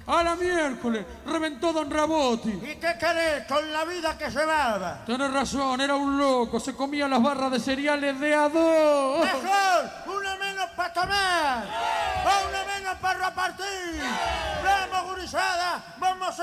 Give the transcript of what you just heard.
A la miércoles, reventó Don Raboti. ¿Y qué querés con la vida que llevaba? Tenés razón, era un loco, se comía las barras de cereales de a dos. ¡Mejor! ¡Una menos para tomar! ¡O una menos para repartir! ¡Vamos, gurizada! ¡Vamos a